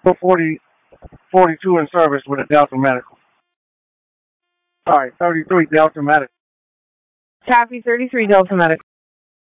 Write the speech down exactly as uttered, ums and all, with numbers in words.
forty, forty-two in service with a Delta Medical. Sorry, thirty-three Delta Medical. Copy thirty-three Delta Medical.